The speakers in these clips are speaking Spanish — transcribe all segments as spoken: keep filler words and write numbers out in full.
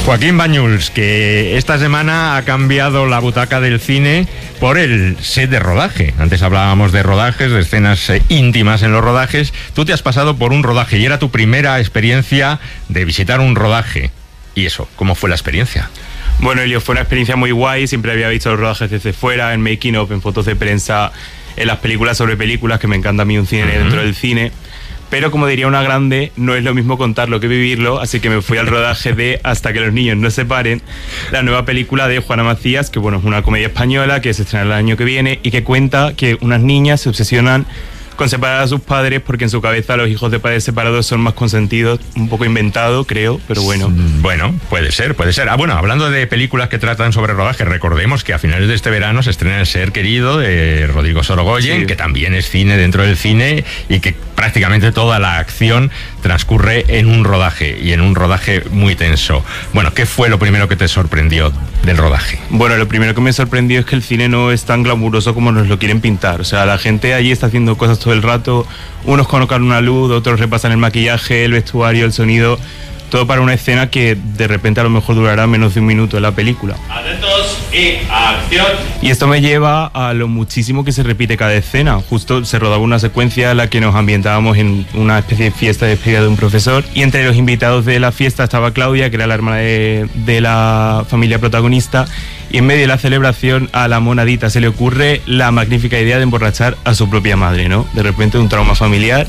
Joaquín Bañuls, que esta semana ha cambiado la butaca del cine por el set de rodaje. Antes hablábamos de rodajes, de escenas eh, íntimas en los rodajes. Tú te has pasado por un rodaje y era tu primera experiencia de visitar un rodaje. ¿Y eso? ¿Cómo fue la experiencia? Bueno, Elio, fue una experiencia muy guay. Siempre había visto los rodajes desde fuera, en making of, en fotos de prensa, en las películas sobre películas, que me encanta a mí un cine uh-huh. dentro del cine. Pero como diría una grande, no es lo mismo contarlo que vivirlo, así que me fui al rodaje de Hasta que los niños no se paren, la nueva película de Juana Macías, que bueno, es una comedia española que se estrena el año que viene y que cuenta que unas niñas se obsesionan con separar a sus padres porque en su cabeza los hijos de padres separados son más consentidos. Un poco inventado, creo, pero bueno. Bueno, puede ser, puede ser. Ah, bueno, hablando de películas que tratan sobre rodaje, recordemos que a finales de este verano se estrena El ser querido de Rodrigo Sorogoyen, sí. que también es cine dentro del cine y que prácticamente toda la acción transcurre en un rodaje y en un rodaje muy tenso. Bueno, ¿qué fue lo primero que te sorprendió del rodaje? Bueno, lo primero que me sorprendió es que el cine no es tan glamuroso como nos lo quieren pintar. O sea, la gente allí está haciendo cosas todo el rato, unos colocan una luz, otros repasan el maquillaje, el vestuario, el sonido, todo para una escena que de repente a lo mejor durará menos de un minuto en la película. Atentos y acción. Y esto me lleva a lo muchísimo que se repite cada escena. Justo se rodaba una secuencia en la que nos ambientábamos en una especie de fiesta de despedida de un profesor y entre los invitados de la fiesta estaba Claudia, que era la hermana de, de la familia protagonista, y en medio de la celebración a la monadita se le ocurre la magnífica idea de emborrachar a su propia madre, ¿no? De repente un trauma familiar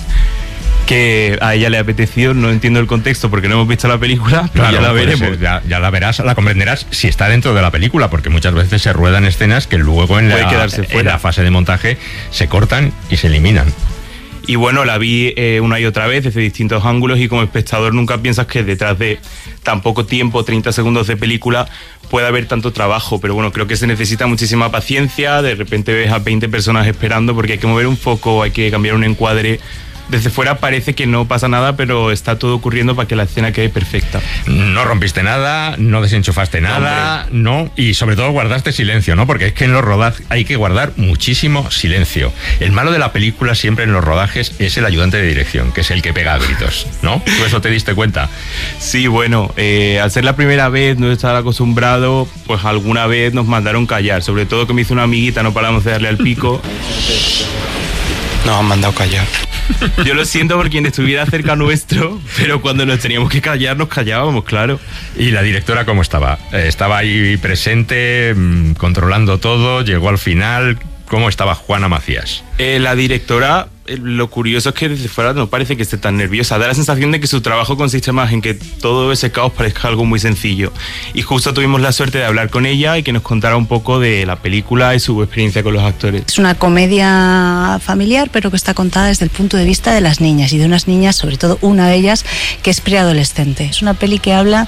que a ella le ha apetecido, no entiendo el contexto porque no hemos visto la película, pero claro, ya la veremos. Ser, ya, ya la verás, la comprenderás si está dentro de la película, porque muchas veces se ruedan escenas que luego en, la, quedarse en la fase de montaje se cortan y se eliminan. Y bueno, la vi eh, una y otra vez desde distintos ángulos y como espectador nunca piensas que detrás de tan poco tiempo, treinta segundos de película, puede haber tanto trabajo. Pero bueno, creo que se necesita muchísima paciencia. De repente ves a veinte personas esperando porque hay que mover un foco, hay que cambiar un encuadre. Desde fuera parece que no pasa nada, pero está todo ocurriendo para que la escena quede perfecta. No rompiste nada, no desenchufaste nada, no, no, y sobre todo guardaste silencio, ¿no? Porque es que en los rodajes hay que guardar muchísimo silencio. El malo de la película siempre en los rodajes es el ayudante de dirección, que es el que pega gritos, ¿no? ¿Tú eso te diste cuenta? Sí, bueno, eh, al ser la primera vez, no estar acostumbrado, pues alguna vez nos mandaron callar, sobre todo que me hizo una amiguita, no paramos de darle al pico. Nos han mandado callar. Yo lo siento por quien estuviera cerca nuestro, pero cuando nos teníamos que callar, nos callábamos, claro. ¿Y la directora cómo estaba? Eh, ¿Estaba ahí presente, mmm, controlando todo? ¿Llegó al final? ¿Cómo estaba Juana Macías? Eh, la directora, eh, lo curioso es que desde fuera no parece que esté tan nerviosa. Da la sensación de que su trabajo consiste más en que todo ese caos parezca algo muy sencillo. Y justo tuvimos la suerte de hablar con ella y que nos contara un poco de la película y su experiencia con los actores. Es una comedia familiar, pero que está contada desde el punto de vista de las niñas, y de unas niñas, sobre todo una de ellas, que es preadolescente. Es una peli que habla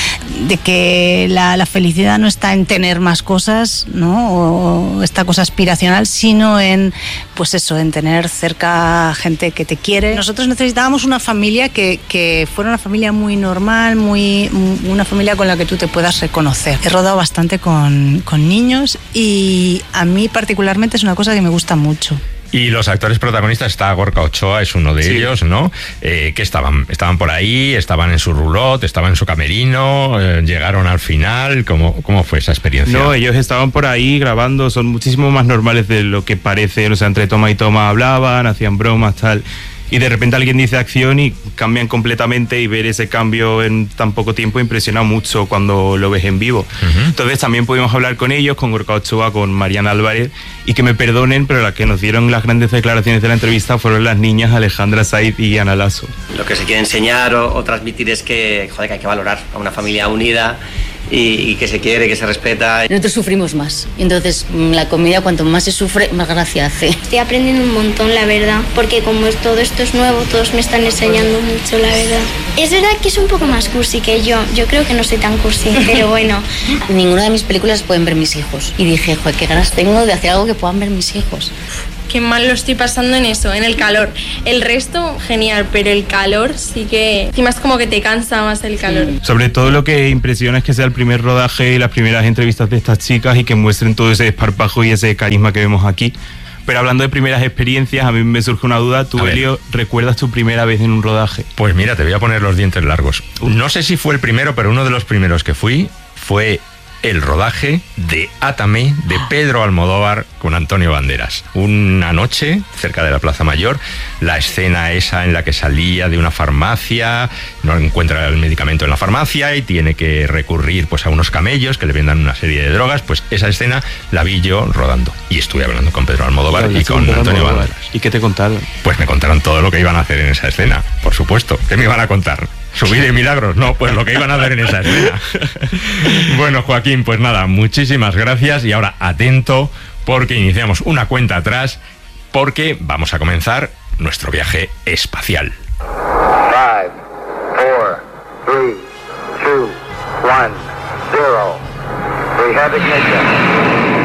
de que la, la felicidad no está en tener más cosas, ¿no? O esta cosa aspiracional, sino en, pues eso, en tener cerca gente que te quiere. Nosotros necesitábamos una familia que, que fuera una familia muy normal, muy, una familia con la que tú te puedas reconocer. He rodado bastante con, con niños y a mí particularmente es una cosa que me gusta mucho. Y los actores protagonistas, está Gorka Ochoa, es uno de sí. ellos, ¿no? Eh, ¿Qué estaban? ¿Estaban por ahí? ¿Estaban en su roulotte? ¿Estaban en su camerino? Eh, ¿Llegaron al final? ¿Cómo, ¿Cómo fue esa experiencia? No, ellos estaban por ahí grabando, son muchísimo más normales de lo que parece, o sea, entre toma y toma hablaban, hacían bromas, tal. Y de repente alguien dice acción y cambian completamente, y ver ese cambio en tan poco tiempo impresiona mucho cuando lo ves en vivo. Uh-huh. Entonces también pudimos hablar con ellos, con Gorka Ochoa, con Mariana Álvarez, y que me perdonen, pero las que nos dieron las grandes declaraciones de la entrevista fueron las niñas Alejandra Saiz y Ana Lasso. Lo que se quiere enseñar o, o transmitir es que, joder, que hay que valorar a una familia unida y, y que se quiere, que se respeta. Nosotros sufrimos más, entonces la comida cuanto más se sufre, más gracia hace. Estoy aprendiendo un montón, la verdad, porque como es, todo esto es nuevo, todos me están enseñando mucho, la verdad. Es verdad que es un poco más cursi que yo, yo creo que no soy tan cursi, pero bueno. Ninguna de mis películas pueden ver mis hijos, y dije, joder, qué ganas tengo de hacer algo que puedan ver mis hijos. Qué mal lo estoy pasando en eso, en el calor. El resto, genial, pero el calor sí que... Encima es como que te cansa más el calor. Sí. Sobre todo lo que impresiona es que sea el primer rodaje y las primeras entrevistas de estas chicas y que muestren todo ese desparpajo y ese carisma que vemos aquí. Pero hablando de primeras experiencias, a mí me surge una duda. ¿Tú, Elio, recuerdas tu primera vez en un rodaje? Pues mira, te voy a poner los dientes largos. No sé si fue el primero, pero uno de los primeros que fui fue el rodaje de Átame de Pedro Almodóvar con Antonio Banderas. Una noche cerca de la Plaza Mayor, la escena esa en la que salía de una farmacia, no encuentra el medicamento en la farmacia y tiene que recurrir pues a unos camellos que le vendan una serie de drogas. Pues esa escena la vi yo rodando y estuve hablando con Pedro Almodóvar y con Antonio Banderas. ¿Y qué te contaron? Pues me contaron todo lo que iban a hacer en esa escena, por supuesto. ¿Qué me iban a contar? ¿Subir de milagros? No, pues lo que iban a hacer en esa escena. Bueno, Joaquín, pues nada, muchísimas gracias y ahora atento porque iniciamos una cuenta atrás porque vamos a comenzar nuestro viaje espacial. Five, four, three, two, one, zero. We have ignition.